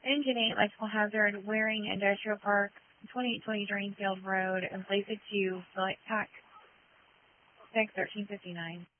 Engine 8, electrical hazard, Waring Industrial Park, 2820 Drainfield Road, and place it to Pack 1359.